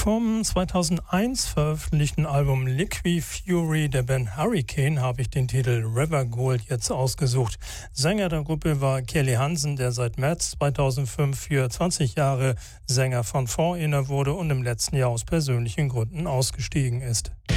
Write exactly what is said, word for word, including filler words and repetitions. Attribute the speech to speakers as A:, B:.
A: Vom zweitausendeins veröffentlichten Album Liquid Fury der Band Hurricane habe ich den Titel River Gold jetzt ausgesucht. Sänger der Gruppe war Kelly Hansen, der seit März zweitausendfünf für zwanzig Jahre Sänger von Foreigner wurde und im letzten Jahr aus persönlichen Gründen ausgestiegen ist.